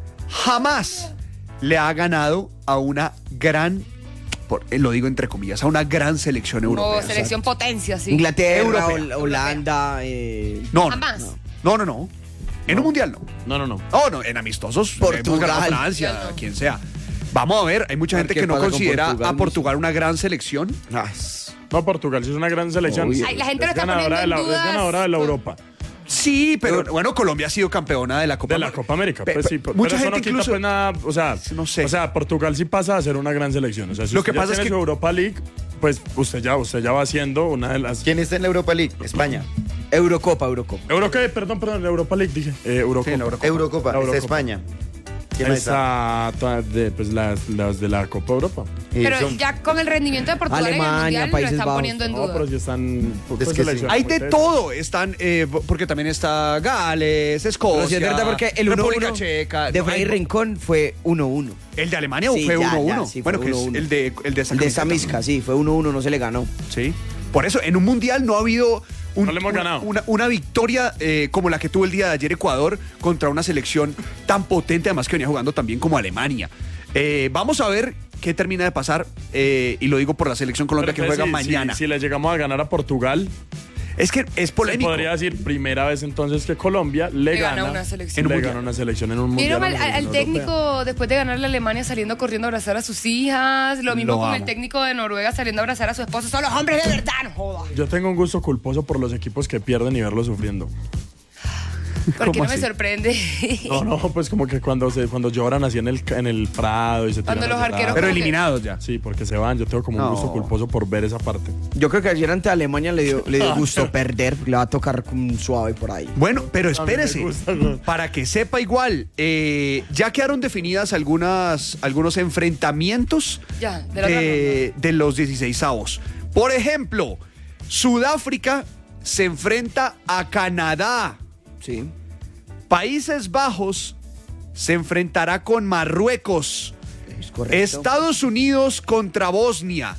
jamás le ha ganado a una gran, por- eh, lo digo entre comillas, a una gran selección Como europea. selección potencia, sí. Inglaterra, Europea. Hol- Holanda. Eh, No, no, Jamás. no, no, no. En un mundial no. No, no, no. No, no, en amistosos. Portugal. Hemos ganado a Francia, Mundial no. quien sea. Vamos a ver, hay mucha A ver gente qué que no pasa con considera Portugal, a Luis. Portugal una gran selección. ah, es- No, Portugal sí es una gran selección. Obvio. Ay, la gente lo Es está ganadora poniendo en de la, es dudas. ganadora de la Europa. Sí, pero bueno, Colombia ha sido campeona de la Copa De la Copa América, Pe- pues sí. pe- Pero mucha eso gente no quita incluso- pues nada, o sea, No sé. o sea, Portugal sí pasa a ser una gran selección. O sea, si Lo usted que ya pasa es tiene que- su Europa League, pues usted ya, usted ya va siendo una de las... ¿Quién está en la Europa League? España. Eurocopa, Eurocopa. Eurocopa, perdón, perdón, Europa League dije. Eh, Eurocopa. Sí, la Eurocopa. Eurocopa. La Está Eurocopa. España. ¿Quién más está? Esa, toda de, pues las, las de la Copa Europa. Eh, Pero son- ya con el rendimiento de Portugal en el Alemania, Mundial lo Países están Bajos. poniendo en No, duda. pero sí están... pues, Es que sí. selecciones Hay muy de serias. todo, están, eh, porque también está Gales, Escocia, Pero sí es verdad porque el República uno uno Checa. de no, Freddy hay- Rincón fue uno uno. El de Alemania Sí, fue ya, uno uno. ya, sí, fue bueno, que es uno uno. el de el de esa El de camiseta, Samisca, ¿no? sí, fue uno uno, no se le ganó. Sí. Por eso, en un mundial no ha habido un- No le hemos una, ganado. una- una victoria eh, como la que tuvo el día de ayer Ecuador contra una selección tan potente, además que venía jugando también como Alemania. Eh, vamos a ver qué termina de pasar, eh, y lo digo por la selección Colombia Pero que juega entonces, si- mañana. Si, si le llegamos a ganar a Portugal, Es que es se polémico. podría decir primera vez entonces que Colombia le, Le gana gana, una selección. En un le mundial. gana una selección en un mundial. ¿Vieron al, en una al- al selección europea. técnico después de ganarle a Alemania saliendo corriendo a abrazar a sus hijas? Lo mismo Lo con el amo. técnico de Noruega saliendo a abrazar a su esposa. Son los hombres de verdad, no joda. Yo tengo un gusto culposo por los equipos que pierden y verlos sufriendo. ¿Por qué ¿Cómo no me así? sorprende? No, no, pues como que cuando se, cuando lloran así en el, en el Prado y se Cuando tiran a los llorar. arqueros- Pero como que- eliminados ya. Sí, porque se van. Yo tengo como un No. gusto culposo por ver esa parte. Yo creo que ayer ante Alemania le dio, le dio gusto perder, le va a tocar un suave por ahí. Bueno, pero A mí me espérese, gusta, ¿no? para que sepa igual, eh, ya quedaron definidas algunas, algunos enfrentamientos Ya, de la otra de, de los dieciseisavos. Por ejemplo, Sudáfrica se enfrenta a Canadá. Sí. Países Bajos se enfrentará con Marruecos. Es correcto. Estados Unidos contra Bosnia.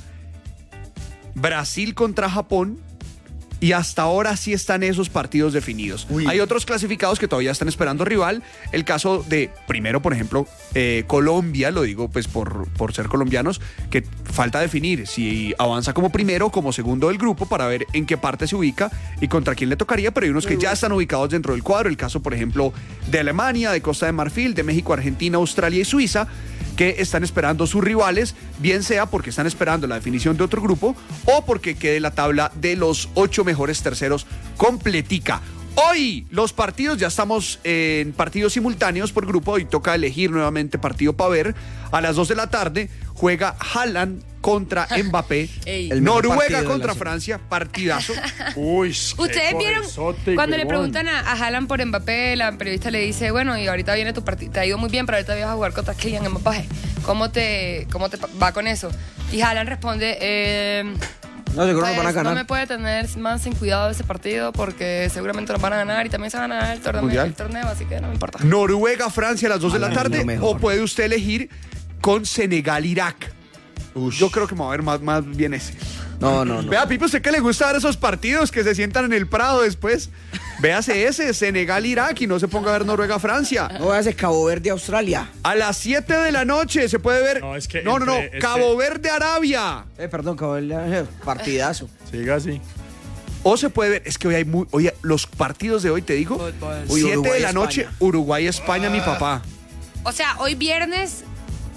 Brasil contra Japón. Y hasta ahora sí están esos partidos definidos. Uy. Hay otros clasificados que todavía están esperando rival. El caso de, primero, por ejemplo, eh, Colombia, lo digo pues por, por ser colombianos, que falta definir si avanza como primero o como segundo del grupo para ver en qué parte se ubica y contra quién le tocaría, pero hay unos que ya están ubicados dentro del cuadro. El caso, por ejemplo, de Alemania, de Costa de Marfil, de México, Argentina, Australia y Suiza, que están esperando sus rivales, bien sea porque están esperando la definición de otro grupo o porque quede la tabla de los ocho mejores terceros completica. Hoy los partidos, ya estamos en partidos simultáneos por grupo, hoy toca elegir nuevamente partido para ver. A las dos de la tarde juega Haaland contra Mbappé, Noruega contra Francia, partidazo. Uy, ¿Ustedes vieron cuando le preguntan a, a Haaland por Mbappé, la periodista le dice, bueno, y ahorita viene tu partido, te ha ido muy bien, pero ahorita vas a jugar contra Kylian Mbappé, ¿cómo te, cómo te va con eso? Y Haaland responde, eh... No, seguro pues, nos van a ganar. No me puede tener más sin cuidado ese partido porque seguramente nos van a ganar y también se van a ganar el torneo, el torneo así que no me importa. Noruega, Francia a las dos de la Ay, tarde, no, o puede usted elegir con Senegal, Irak. Ush. Yo creo que me va a ver más, más bien ese. No, no, no. Vea, Pipe, ¿usted que le gusta ver esos partidos que se sientan en el Prado después? Véase ese, Senegal, Irak, y no se ponga a ver Noruega, Francia. No, véase Cabo Verde, Australia. A las siete de la noche se puede ver... No, es que no, no, no, entre, Cabo este... Verde, Arabia. Eh, perdón, Cabo Verde, partidazo. Siga así. O se puede ver, es que hoy hay muy... Oye, los partidos de hoy, te digo, siete de la noche, Uruguay, España, mi papá. O sea, hoy viernes...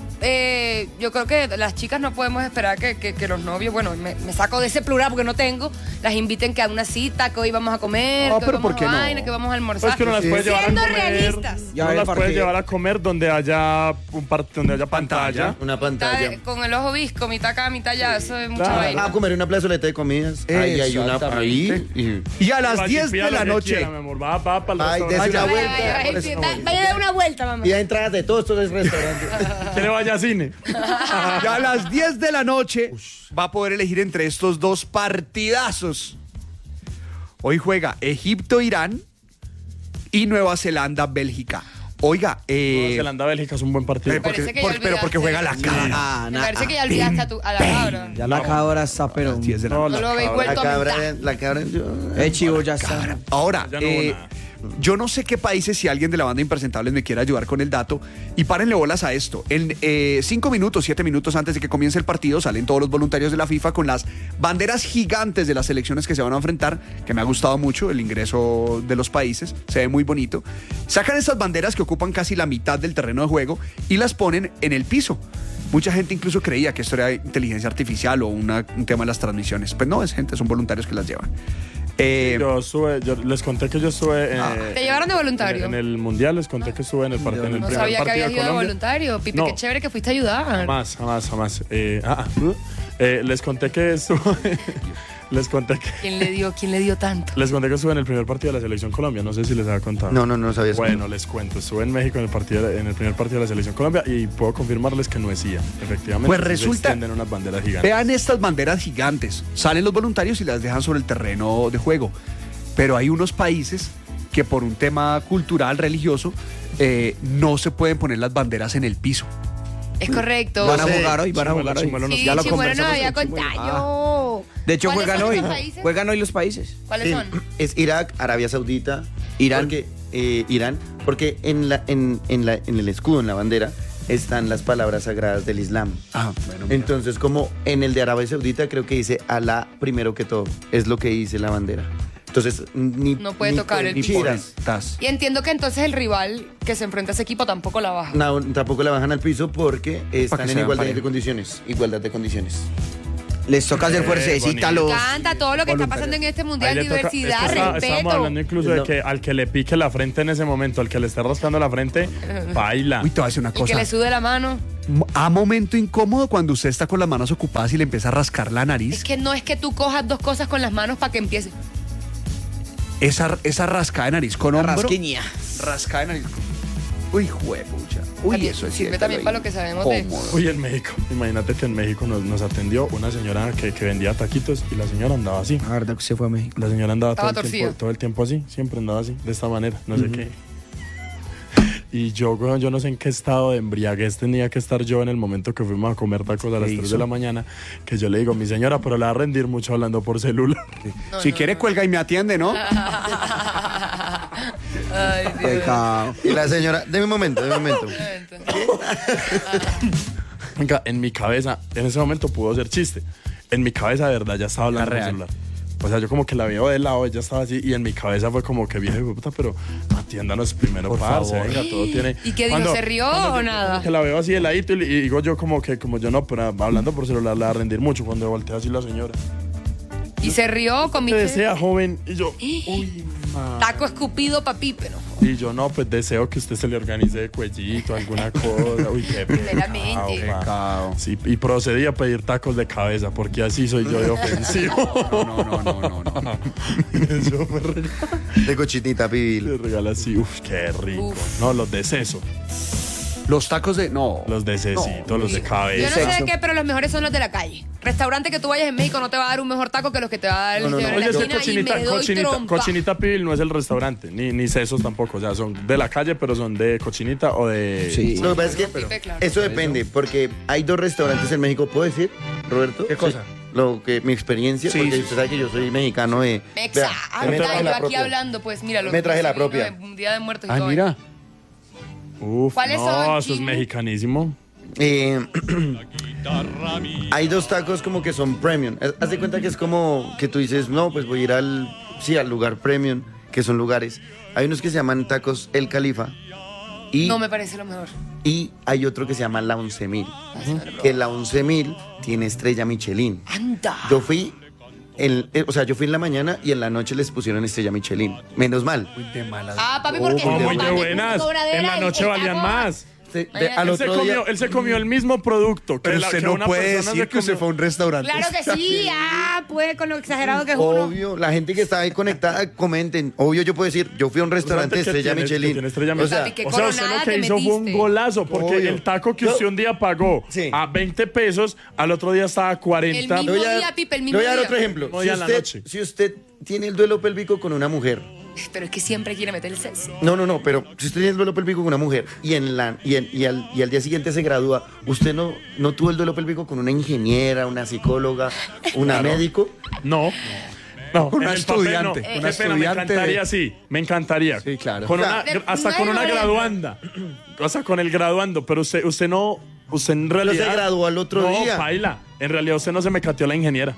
Eh, yo creo que las chicas no podemos esperar que, que, que los novios, bueno, me, me saco de ese plural porque no tengo, las inviten que a una cita, que hoy vamos a comer, no, que pero hoy vamos ¿por qué a no? vaina, que vamos a almorzar. Pues que no las puedes llevar a Siendo comer. realistas. Ya No el las partido. puedes llevar a comer donde haya un part donde haya pantalla. Una pantalla. Mitad- con el ojo visco, mitad acá, mitad allá, eso es mucha Claro. vaina. Ah, comer una plazoleta de comidas. Ahí hay una ahí. Y... Y a las Va, diez pida de lo la que noche... quiera, mi amor. Va, va para el Ay, restaurante. dese una Vaya, vuelta. vaya, vaya, por eso no vaya, voy. vaya a dar una vuelta, mamá. Y hay entradas de todos estos restaurantes. ¿Quiere vaya a cine? Ya a las diez de la noche va a poder elegir entre estos dos partidazos. Hoy juega Egipto-Irán y Nueva Zelanda-Bélgica. Oiga, eh... Nueva Zelanda, Bélgica es un buen partido. eh, porque- parece que ya por- pero porque juega la olvidaste. cara. Ah, Me na- parece que ya olvidaste a, tu, a la cabra. Ya la cabra está, pero... diez de la No, noche. No la lo habéis cabra. vuelto La a cabra, mitad. la cabra. yo- Eh, chivo, ya está. Ahora, Ya no hubo eh, nada. yo no sé qué países, si alguien de la banda Impresentables me quiere ayudar con el dato, y párenle bolas a esto. En eh, cinco minutos, siete minutos antes de que comience el partido, salen todos los voluntarios de la FIFA con las banderas gigantes de las selecciones que se van a enfrentar, que me ha gustado mucho el ingreso de los países, se ve muy bonito. Sacan esas banderas que ocupan casi la mitad del terreno de juego y las ponen en el piso. Mucha gente incluso creía que esto era inteligencia artificial o una- un tema de las transmisiones. Pues no, es gente, son voluntarios que las llevan. Eh, Yo sube, yo les conté que yo estuve eh, ¿Te llevaron de voluntario? En, en el mundial, les conté que estuve en el, part- en el No primer sabía que partido habías de ido de Colombia. voluntario. Pipe, No. qué chévere que fuiste a ayudar. Jamás, jamás, jamás. Eh, ah, ah, uh, eh, les conté que estuve, les conté que, ¿Quién le dio, quién le dio tanto? les conté que estuve en el primer partido de la selección Colombia. No sé si les había contado. No, no, no sabía eso. Bueno, les cuento. Estuve en México en el partido, en el primer partido de la selección Colombia y puedo confirmarles que no es I A. Efectivamente, Pues sí se resulta- extienden unas banderas gigantes. Vean estas banderas gigantes. Salen los voluntarios y las dejan sobre el terreno de juego. Pero hay unos países que por un tema cultural, religioso, eh, no se pueden poner las banderas en el piso. Es correcto. Van a sé. jugar hoy, van a Chimuelo, jugar hoy. Chimuelo nos- Sí, Ya lo Chimuelo nos conversamos había con Chimuelo. contado. De hecho, ¿Cuáles juegan son hoy. esos países? Juegan hoy los países. ¿Cuáles Sí, son? es Irak, Arabia Saudita, Irán. Porque, eh, Irán, porque en, la, en, en, la, en el escudo, en la bandera, están las palabras sagradas del Islam. Ah, bueno. Entonces, como en el de Arabia Saudita, creo que dice Alá primero que todo. Es lo que dice la bandera. Entonces, ni. No puede ni tocar por- el ni piso. piras. Tas. Y entiendo que entonces el rival que se enfrenta a ese equipo tampoco la baja. No, tampoco la bajan al piso porque están en sean igualdad parejos. de condiciones. Igualdad de condiciones. Les toca hacer Eh, fuercecita a los... Canta todo lo que está pasando en este Ahí mundial, le toca- diversidad, es que está- respeto. Estamos hablando incluso de No. que al que le pique la frente en ese momento, al que le esté rascando la frente, baila. Uy, te voy a decir una Y que cosa. le sude la mano. A momento incómodo cuando usted está con las manos ocupadas y le empieza a rascar la Es nariz. que no es que tú cojas dos cosas con las manos para que empiece. Esa, esa rascada de nariz con hombro. Rasquiña. Rascada de nariz. Uy, juepucha. Uy, También eso es sirve cierto, también ahí. para lo que sabemos de- Cómodo. Uy, en México. Imagínate que en México nos, nos atendió una señora que, que vendía taquitos y la señora andaba así. La verdad que se fue a México. La señora andaba todo Estaba el, tiempo, torcida. todo el tiempo así, siempre andaba así, de esta manera, no sé qué. Y yo, weón, yo no sé en qué estado de embriaguez tenía que estar yo en el momento que fuimos a comer tacos a las tres de la mañana, que yo le digo, mi señora, pero le va a rendir mucho hablando por celular. No, si no, quiere, no. cuelga y me atiende, ¿no? Ay, Dios. Pecado. Y la señora, deme un momento, deme un momento. Venga, en mi cabeza, en ese momento pudo ser chiste. En mi cabeza, de verdad, ya estaba hablando por real. celular. O sea, yo como que la veo de lado, ella estaba así, y en mi cabeza fue como que viejo, puta, pero atiéndanos primero, Por parce, favor. venga, todo tiene... ¿Y qué dijo? ¿Se rió cuando o yo nada? como que la veo así de ladito y, y digo yo como que, como yo no, pero hablando por celular le va a rendir mucho cuando voltea así la señora. Y se rió, ¿Qué comiste. desea, joven? Y yo, uy, Taco escupido pa' Pipe, ¿no? Y yo no, pues deseo que usted se le organice de cuellito, alguna cosa. Uy, qué Primeramente. pecado, ma. Sí, y procedí a pedir tacos de cabeza, porque así soy yo de ofensivo. No, no, no, no, no. no. Eso me regala. De cochinita pibil. Me regala así, uf, qué rico. Uf. No, los de seso. Los tacos de... No. Los de cecito, los de Yo cabeza. no sé de qué, pero los mejores son los de la calle. Restaurante que tú vayas en México no te va a dar un mejor taco que los que te va a dar el No, no, señor no. en la Oye, es que esquina y cochinita, me doy cochinita, trompa. cochinita pibil no es el restaurante, ni, ni sesos tampoco. O sea, son de la calle, pero son de cochinita o de... Sí. Lo que pasa es que Pipe, claro. eso depende, porque hay dos restaurantes en México, ¿puedo decir, Roberto? ¿Qué cosa? Sí. Lo que mi experiencia, Sí, porque sí, usted sí. sabe que yo soy mexicano de... Mexa. Vea, Ah, me verdad, traje yo la aquí propia. hablando, pues mira. Lo Me que traje la vino propia. de Un día de muertos y Ay, todo. mira. Uf, ¿Cuáles no, son, eso es Chimo? mexicanísimo. Eh, hay dos tacos como que son premium. Haz haz de cuenta que es como que tú dices, no, pues voy a ir al, sí, al lugar premium, que son lugares. Hay unos que se llaman tacos El Califa y, No me parece lo mejor. y hay otro que se llama La Once Mil. Ay, no lo Que la Once Mil tiene estrella Michelin. Anda. Yo fui, en- eh, o sea, yo fui en la mañana y en la noche les pusieron estrella Michelin. Menos mal. De malas. Ah, papi, porque Oh, no, muy de papi, buenas. cobradera, En la el- noche el valían taco- más. Sí, de- Ay, al Él se, otro día, comió, él se comió el mismo producto. que Pero la- usted que no una puede persona decir se que usted comió. fue a un restaurante. Claro que sí, ah, pues con lo exagerado que es uno. obvio, la gente que está ahí conectada, comenten. Obvio, yo puedo decir, yo fui a un restaurante que estrella tiene- que Michelin. tiene estrella O Michelin. sea, Papi, qué O sea, usted coronada lo que te hizo fue un metiste. golazo, porque Obvio. el taco que Yo- usted un día pagó Sí. a veinte pesos, al otro día estaba a cuarenta. El mismo le voy a, día, Pipe, el le mismo voy a dar día. otro ejemplo. Mismo Si día en la usted, noche. si usted tiene el duelo pélvico con una mujer, Pero es que siempre quiere meter el sexo. no, no, no, pero si usted tiene el duelo pélvico con una mujer y en la y, en- y al, y al día siguiente se gradúa, usted no, no tuvo el duelo pélvico con una ingeniera, una psicóloga, una médico. No. No, Una en el papel estudiante, no. una Qué pena, me estudiante encantaría, de- sí, me encantaría. Sí, claro. Con O una, sea, hasta no con es una lo mismo. graduanda. O sea, con el graduando, pero usted, usted no, usted en realidad... se graduó al otro no, día. paila. En realidad usted no se me cateó la ingeniera.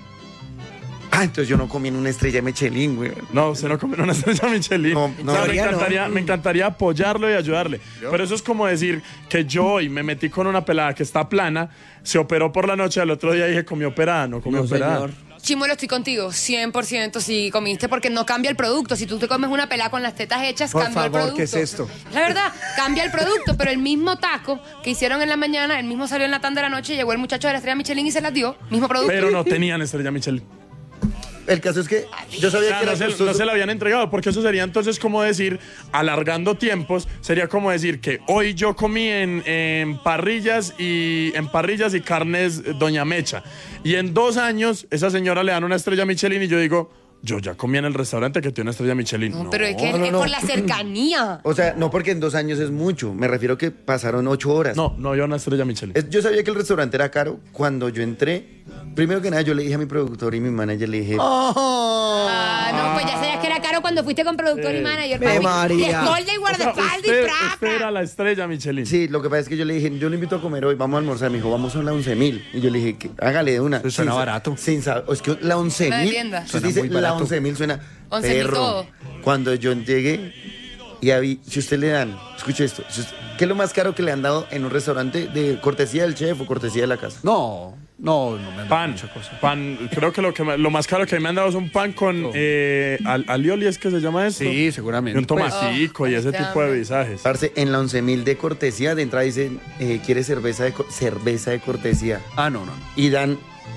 Ah, entonces yo no comí en una estrella Michelin, güey. No, usted no comió en una estrella Michelin. No, O no, sea, me, María, no. encantaría, me encantaría apoyarlo y ayudarle. Pero eso es como decir que yo hoy me metí con una pelada que está plana, se operó por la noche, al otro día dije, comió operada, no comió No, operada. señor. Chimuelo, estoy contigo, cien por ciento si comiste, porque no cambia el producto. Si tú te comes una pelada con las tetas hechas, Por cambia el favor, producto. ¿qué es esto? La verdad, cambia el producto, pero el mismo taco que hicieron en la mañana, el mismo salió en la tanda de la noche, llegó el muchacho de la estrella Michelin y se las dio. Mismo producto. Pero no tenían estrella Michelin. El caso es que yo O sabía sea, que era no, se, costoso. no se la habían entregado, porque eso sería entonces como decir, alargando tiempos, sería como decir que hoy yo comí en, en parrillas y en parrillas y carnes eh, Doña Mecha. Y en dos años, esa señora le dan una estrella Michelin y yo digo, yo ya comí en el restaurante que tiene una estrella Michelin. No, pero es que no, es no. por la cercanía. O sea, no porque en dos años es mucho. Me refiero que pasaron ocho horas. No, no había una estrella Michelin. Es- Yo sabía que el restaurante era caro. Cuando yo entré, primero que nada, yo le dije a mi productor y mi manager, le dije, Ah, no, pues ya sabías que era caro cuando fuiste con productor y manager. Ve, papi. María. Y escolta y O sea, guardaespaldas y usted, fraca. usted era la estrella Michelin. sí, lo que pasa es que yo le dije, yo le invito a comer hoy, vamos a almorzar. Me dijo, vamos a la once mil. Y yo le dije, que, hágale de una. Eso suena Sin sa- barato. Sin saber, es que la once Una de mil. tienda. Si Suena usted muy dice la barato. once mil suena once mil perro. todo. Cuando yo llegué y habí, si usted le dan, escuche esto, si usted- ¿qué es lo más caro que le han dado en un restaurante de cortesía del chef o cortesía de la casa? No, no, no me han dado Pan, mucha cosa. pan, creo que lo que me- lo más caro que me han dado es un pan con eh, al- alioli, ¿es que se llama esto? Sí, Y seguramente. un tomatico y ese Pues, tipo de dame. visajes. Parce, en la once mil de cortesía, de entrada dicen, eh, ¿quiere cerveza de, co- cerveza de cortesía? Ah, no, no, no. Y dan